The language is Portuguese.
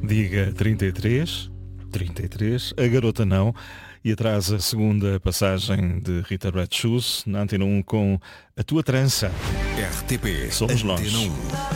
Diga 33, 33, a garota não, e atrás a segunda passagem de Rita Red Shoes na Antena 1 com a tua trança. RTP Somos nós. Antena 1.